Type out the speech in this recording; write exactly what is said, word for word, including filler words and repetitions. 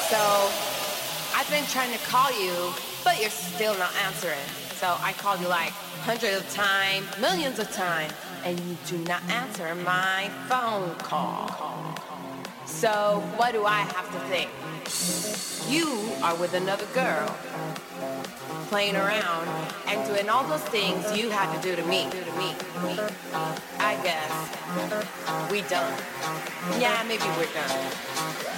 So I've been trying to call you, but you're still not answering. So I called you like hundreds of times, millions of times, and you do not answer my phone call. So what do I have to think? You are with another girl, playing around and doing all those things you had to do to me. Do to me. I guess we done. Yeah, maybe we're done.